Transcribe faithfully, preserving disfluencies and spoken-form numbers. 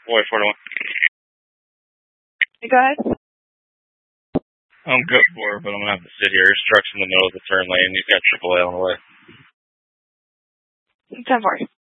Boy, four to one. You go ahead. I'm good for it, but I'm going to have to sit here. His truck's in the middle of the turn lane. He's got triple A on the way. ten four.